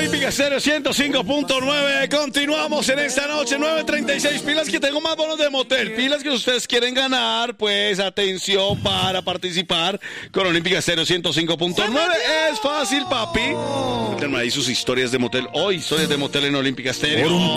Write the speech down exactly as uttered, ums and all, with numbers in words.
Olímpica Estéreo ciento cinco punto nueve. Continuamos en esta noche, nueve treinta y seis. Pilas que tengo más bonos de motel. Pilas que ustedes quieren ganar, pues atención para participar con Olímpica Estéreo ciento cinco punto nueve. Es fácil, papi. Tengan ahí sus historias de motel. Hoy, historias de motel en Olímpica Estéreo.